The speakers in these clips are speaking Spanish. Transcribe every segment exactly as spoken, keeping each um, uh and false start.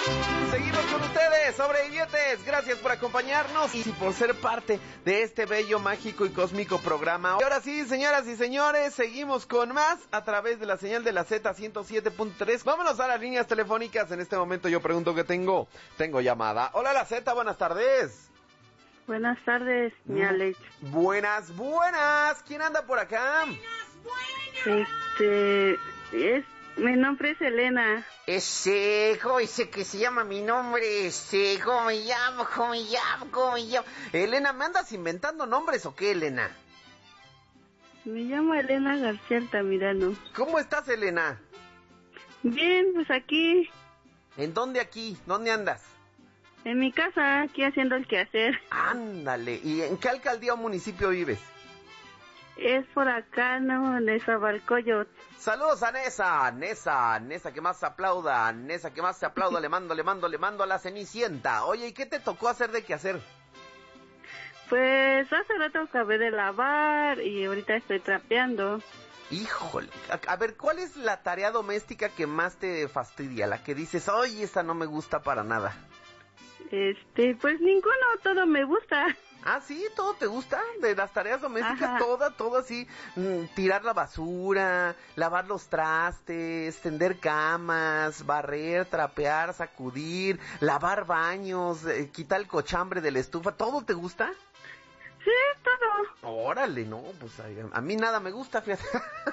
Seguimos con ustedes, sobrevivientes. Gracias por acompañarnos y por ser parte de este bello, mágico y cósmico programa. Y ahora sí, señoras y señores, seguimos con más a través de la señal de la Z ciento siete punto tres. Vámonos a las líneas telefónicas. En este momento yo pregunto que tengo. Tengo llamada. Hola, la Z, buenas tardes. Buenas tardes, mi Alex. Buenas, buenas. ¿Quién anda por acá? Este, es, mi nombre es Elena. Ese, ¿cómo dice que se llama mi nombre? Ese, ¿cómo me llamo? ¿Cómo me llamo? ¿Cómo me llamo? Elena, ¿me andas inventando nombres o qué, Elena? Me llamo Elena García Altamirano. ¿Cómo estás, Elena? Bien, pues aquí. ¿En dónde aquí? ¿Dónde andas? En mi casa, aquí haciendo el quehacer. Ándale, ¿y en qué alcaldía o municipio vives? Es por acá, ¿no? En Nezahualcóyotl. Saludos a Nesa, Nesa, Nesa que más se aplauda, Nesa que más se aplauda, le mando, le mando, le mando a la Cenicienta. Oye, ¿y qué te tocó hacer de qué hacer? Pues hace rato acabé de lavar y ahorita estoy trapeando. Híjole, a, a ver, ¿cuál es la tarea doméstica que más te fastidia? La que dices, oye, esta no me gusta para nada. Este, pues ninguno, todo me gusta. Ah, sí, todo te gusta, de las tareas domésticas, Ajá. toda, todo así, mmm, tirar la basura, lavar los trastes, tender camas, barrer, trapear, sacudir, lavar baños, eh, quitar el cochambre de la estufa, ¿todo te gusta? Sí, todo. Órale, no, pues a, a mí nada me gusta, fíjate.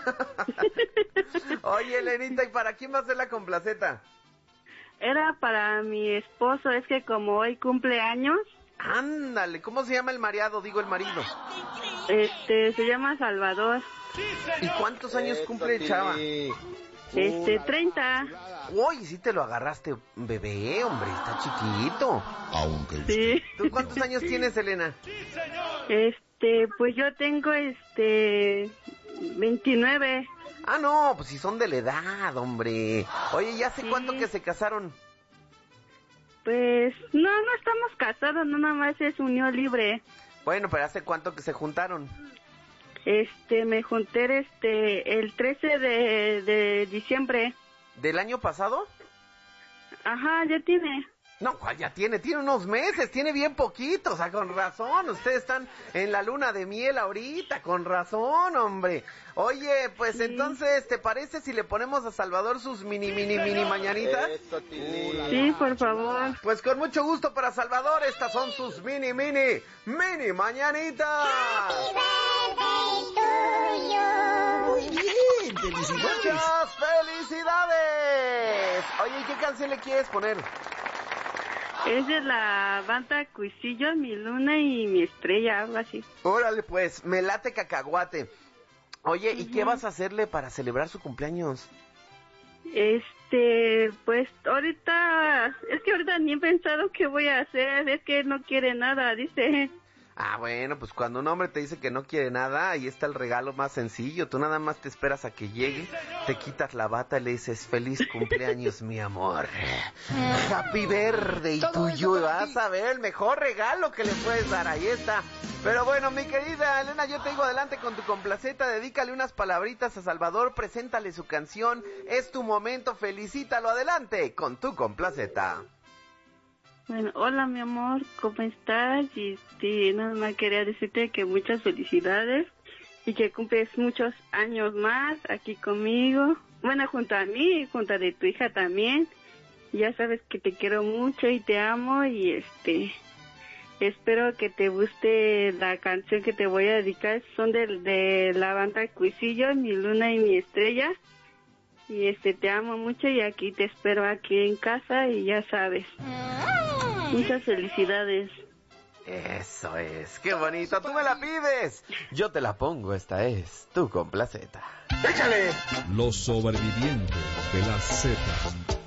Oye, Elenita, ¿y para quién va a ser la complaceta? Era para mi esposo, es que como hoy cumple años. Ándale, ¿cómo se llama el mareado? Digo, el marido. Este, se llama Salvador. ¿Y cuántos años cumple, chava? Este, treinta. Uy, sí te lo agarraste, bebé, hombre, está chiquito. Aunque Sí. ¿Tú cuántos años tienes, Elena? Este, pues yo tengo, este, veintinueve. Ah, no, pues si son de la edad, hombre. Oye, ¿ya hace Sí. cuánto que se casaron? Pues, no, no estamos casados, no, nada más es unión libre. Bueno, pero ¿hace cuánto que se juntaron? Este, me junté, este, el trece de, de diciembre. ¿Del año pasado? Ajá, ya tiene. No, ¿cuál ya tiene? Tiene unos meses, tiene bien poquito, o sea, con razón, ustedes están en la luna de miel ahorita, con razón, hombre. Oye, pues Sí. entonces, ¿te parece si le ponemos a Salvador sus mini, mini, mini mañanitas? Sí, por favor. Pues con mucho gusto para Salvador, estas son sus mini, mini, mini mañanitas. muy bien, felicidades. ¡Muchas felicidades! Oye, ¿y qué canción le quieres poner? Es de la banda Cuisillo, Mi Luna y Mi Estrella, algo así. Órale, pues, me late cacahuate. Oye, ¿y uh-huh. qué vas a hacerle para celebrar su cumpleaños? Este, pues ahorita, es que ahorita ni he pensado qué voy a hacer, es que no quiere nada, dice. Ah, bueno, pues cuando un hombre te dice que no quiere nada, ahí está el regalo más sencillo. Tú nada más te esperas a que llegue, te quitas la bata y le dices, feliz cumpleaños, mi amor. Happy Verde, y tú y yo vas a ver el mejor regalo que le puedes dar, ahí está. Pero bueno, mi querida Elena, yo te digo adelante con tu complaceta, dedícale unas palabritas a Salvador, preséntale su canción, es tu momento, felicítalo, adelante con tu complaceta. Bueno, hola mi amor, ¿cómo estás? Y este, nada más quería decirte que muchas felicidades y que cumples muchos años más aquí conmigo. Bueno, junto a mí y junto a de tu hija también. Ya sabes que te quiero mucho y te amo y este, espero que te guste la canción que te voy a dedicar. Son de, de la banda Cuisillo, Mi Luna y Mi Estrella. Y este, te amo mucho y aquí te espero aquí en casa y ya sabes. Muchas felicidades. Eso es, qué bonito, tú me la pides. Yo te la pongo, esta es tu complaceta. ¡Échale! Los sobrevivientes de la Z.